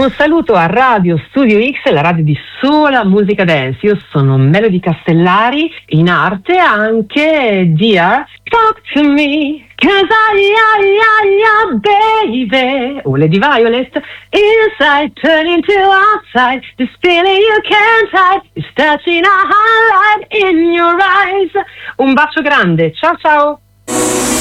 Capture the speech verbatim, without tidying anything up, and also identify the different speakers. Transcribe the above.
Speaker 1: Un saluto a Radio Studio X, la radio di sola musica dance. Io sono Melody Castellari, in arte anche Dear Talk to Me, cause I, I, I, I, baby. O Lady Violet, inside turning to outside, this feeling you can't hide, is touching a highlight in your eyes. Un bacio grande, ciao ciao.